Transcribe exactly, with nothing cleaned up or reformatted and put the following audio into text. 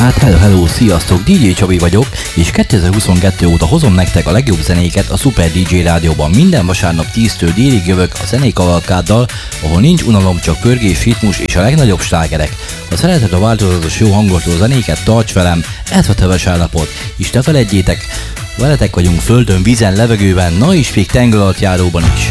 Hát hello, hello, sziasztok, dé dzsé Csabi vagyok, és kétezer-huszonkettő óta hozom nektek a legjobb zenéket a Super dé dzsé Rádióban. Minden vasárnap tíztől délig jövök a zenékavalkáddal, ahol nincs unalom, csak pörgés, ritmus és a legnagyobb slágerek. Ha szereted a változatos jó hangulatú zenéket, tarts velem, ez a teves állapot, és ne feledjétek, veletek vagyunk földön, vízen, levegőben, na és még tenger alatt járóban is.